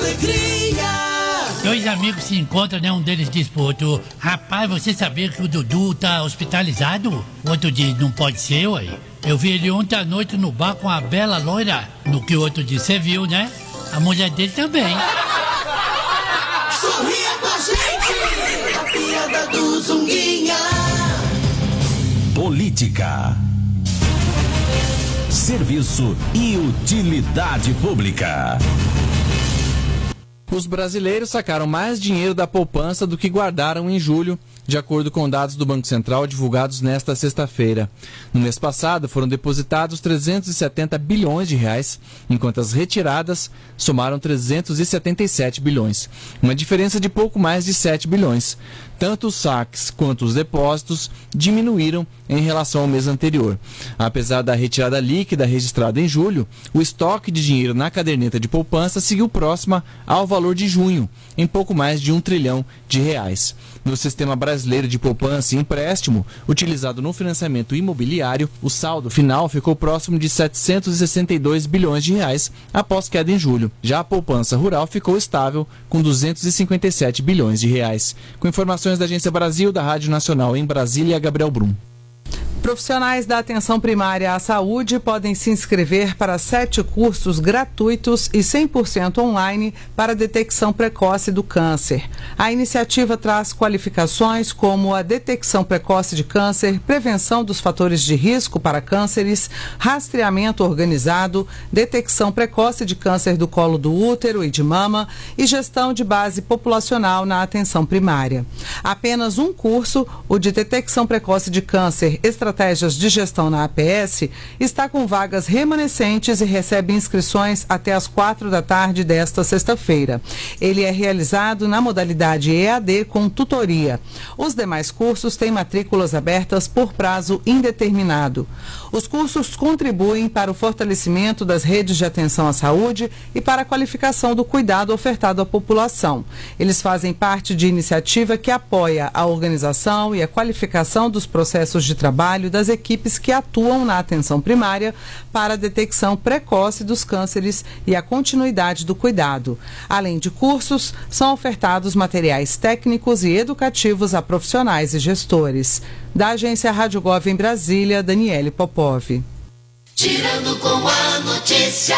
alegria. Dois amigos se encontram, né? Um deles diz pro outro: rapaz, você sabia que o Dudu tá hospitalizado? O outro diz: não pode ser, ué. Eu vi ele ontem à noite no bar com a bela loira. No que o outro disse, você viu, né? A mulher dele também. Sorria com a gente, a piada do Zunguinha. Política, serviço e utilidade pública. Os brasileiros sacaram mais dinheiro da poupança do que guardaram em julho, de acordo com dados do Banco Central divulgados nesta sexta-feira. No mês passado, foram depositados 370 bilhões de reais, enquanto as retiradas somaram 377 bilhões, uma diferença de pouco mais de 7 bilhões. Tanto os saques quanto os depósitos diminuíram em relação ao mês anterior. Apesar da retirada líquida registrada em julho, o estoque de dinheiro na caderneta de poupança seguiu próxima ao valor de junho, em pouco mais de R$1 trilhão. No sistema brasileiro de poupança e empréstimo, utilizado no financiamento imobiliário, o saldo final ficou próximo de 762 bilhões de reais após queda em julho. Já a poupança rural ficou estável com 257 bilhões de reais. Com informações da Agência Brasil, da Rádio Nacional em Brasília, Gabriel Brum. Profissionais da atenção primária à saúde podem se inscrever para 7 cursos gratuitos e 100% online para detecção precoce do câncer. A iniciativa traz qualificações como a detecção precoce de câncer, prevenção dos fatores de risco para cânceres, rastreamento organizado, detecção precoce de câncer do colo do útero e de mama e gestão de base populacional na atenção primária. Apenas um curso, o de detecção precoce de câncer, estratégias de gestão na APS, está com vagas remanescentes e recebe inscrições até às 16h desta sexta-feira. Ele é realizado na modalidade EAD com tutoria. Os demais cursos têm matrículas abertas por prazo indeterminado. Os cursos contribuem para o fortalecimento das redes de atenção à saúde e para a qualificação do cuidado ofertado à população. Eles fazem parte de iniciativa que apoia a organização e a qualificação dos processos de trabalho das equipes que atuam na atenção primária para a detecção precoce dos cânceres e a continuidade do cuidado. Além de cursos, são ofertados materiais técnicos e educativos a profissionais e gestores. Da agência Rádio Gov em Brasília, Daniele Popov. Tirando com a notícia.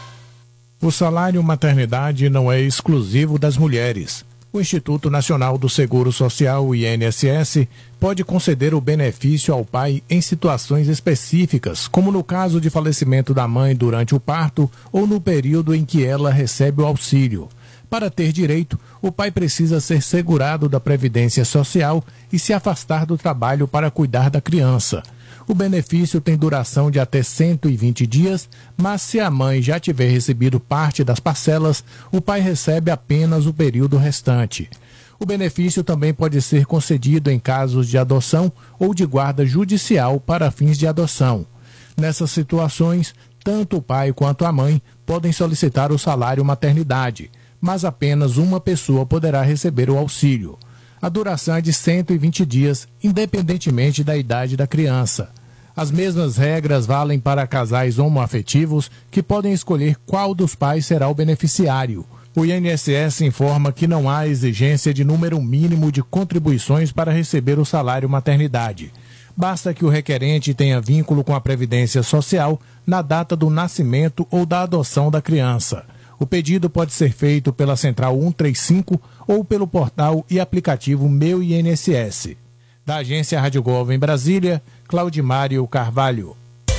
O salário maternidade não é exclusivo das mulheres. O Instituto Nacional do Seguro Social, o INSS, pode conceder o benefício ao pai em situações específicas, como no caso de falecimento da mãe durante o parto ou no período em que ela recebe o auxílio. Para ter direito, o pai precisa ser segurado da Previdência Social e se afastar do trabalho para cuidar da criança. O benefício tem duração de até 120 dias, mas se a mãe já tiver recebido parte das parcelas, o pai recebe apenas o período restante. O benefício também pode ser concedido em casos de adoção ou de guarda judicial para fins de adoção. Nessas situações, tanto o pai quanto a mãe podem solicitar o salário maternidade, mas apenas uma pessoa poderá receber o auxílio. A duração é de 120 dias, independentemente da idade da criança. As mesmas regras valem para casais homoafetivos que podem escolher qual dos pais será o beneficiário. O INSS informa que não há exigência de número mínimo de contribuições para receber o salário maternidade. Basta que o requerente tenha vínculo com a Previdência Social na data do nascimento ou da adoção da criança. O pedido pode ser feito pela Central 135 ou pelo portal e aplicativo Meu INSS. Da agência Rádio Gov em Brasília, Claudimário Carvalho.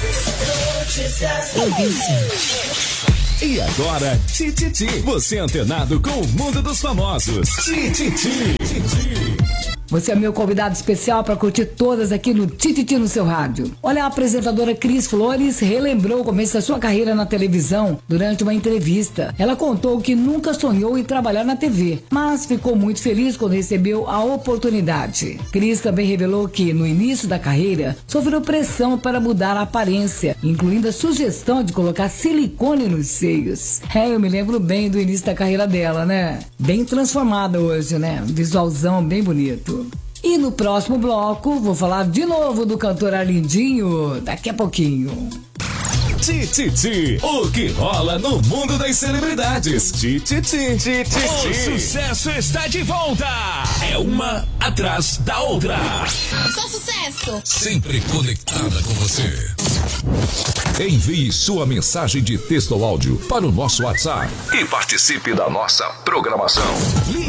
E agora, Tititi. Você antenado com o mundo dos famosos. Tititi. Você é meu convidado especial para curtir todas aqui no Tititi no seu rádio. Olha, a apresentadora Cris Flores relembrou o começo da sua carreira na televisão durante uma entrevista. Ela contou que nunca sonhou em trabalhar na TV, mas ficou muito feliz quando recebeu a oportunidade. Cris também revelou que, no início da carreira, sofreu pressão para mudar a aparência, incluindo a sugestão de colocar silicone nos seios. Eu me lembro bem do início da carreira dela, né? Bem transformada hoje, né? Visualzão bem bonito. E no próximo bloco, vou falar de novo do cantor Arlindinho, daqui a pouquinho. Tititi, o que rola no mundo das celebridades. Tititi. O sucesso está de volta. É uma atrás da outra. Só sucesso. Sempre conectada com você. Envie sua mensagem de texto ou áudio para o nosso WhatsApp e participe da nossa programação.